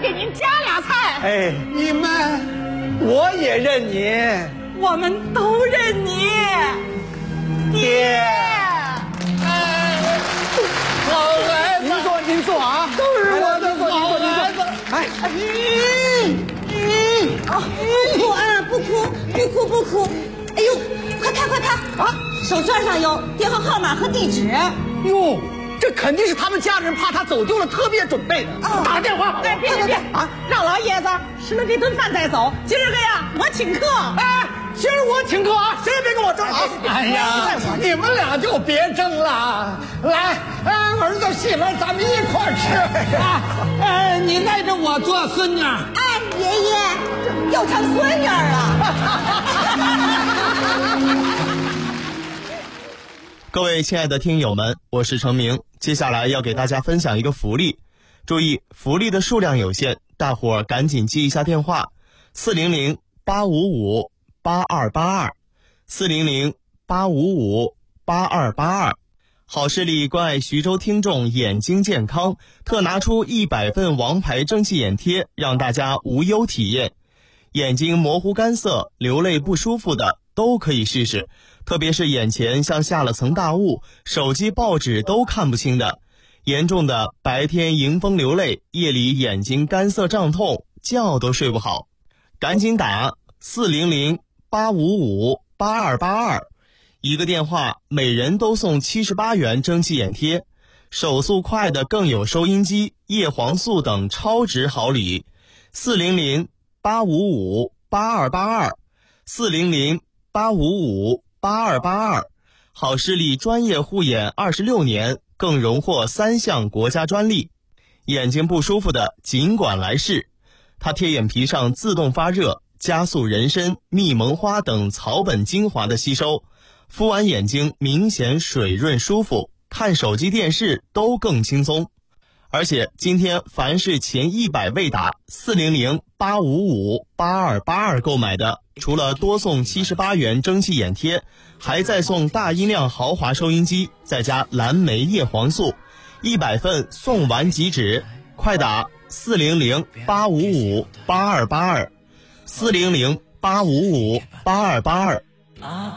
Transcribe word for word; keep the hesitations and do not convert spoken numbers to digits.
给您加俩菜。 哎，你们，我也认你， 我们都认你， 爹。 哎，好孩子， 您坐，您坐啊， 都是我的好孩子。 哎， 嗯嗯，哦，不哭啊，不哭，不哭不哭。哎呦，快看快看啊！手绢上有电话号码和地址。 哟，这肯定是他们家人怕他走丢了，特别准备的。 哦、 打个电话吧。 哎，别别别啊！让老爷子吃了这顿饭再走。今儿个呀，我请客。 哎，今儿我请客啊，谁也别跟我争啊！ 哎呀，你们俩就别争了，来，呃，儿子媳妇咱们一块儿吃啊！呃，你赖着我做孙女。 哎，爷爷又成孙女了。 各位亲爱的听友们，我是程明，接下来要给大家分享一个福利。注意，福利的数量有限，大伙儿赶紧记一下电话：四零零八五五八二八二，四零零八五五八二八二。好视力关爱徐州听众眼睛健康，特拿出一百份王牌蒸汽眼贴，让大家无忧体验。眼睛模糊干涩、流泪不舒服的都可以试试，特别是眼前像下了层大雾，手机报纸都看不清的，严重的白天迎风流泪，夜里眼睛干涩胀痛，觉都睡不好，赶紧打四零零八五五八二八二，一个电话每人都送七十八元蒸汽眼贴，手速快的更有收音机、叶黄素等超值好礼。四零零八五五八二八二，四零零八五五八二八二，好视力专业护眼二十六年，更荣获三项国家专利。眼睛不舒服的尽管来试，它贴眼皮上自动发热，加速人参、蜜蒙花等草本精华的吸收，敷完眼睛明显水润舒服，看手机电视都更轻松。而且今天凡是前一百位打四零零八五五八二八二购买的，除了多送七十八元蒸汽眼贴，还再送大音量豪华收音机，再加蓝莓叶黄素，一百份送完即止。快打四零零八五五八二八二，四零零八五五八二八二。